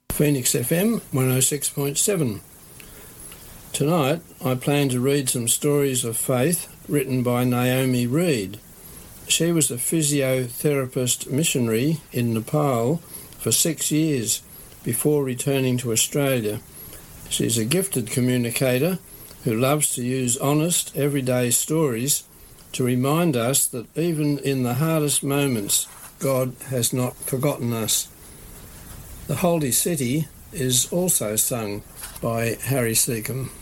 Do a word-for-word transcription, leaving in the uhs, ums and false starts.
Phoenix F M one oh six point seven. Tonight I plan to read some stories of faith written by Naomi Reed. She was a physiotherapist missionary in Nepal for six years before returning to Australia. She's a gifted communicator who loves to use honest, everyday stories to remind us that even in the hardest moments, God has not forgotten us. The Holy City is also sung by Harry Seacombe.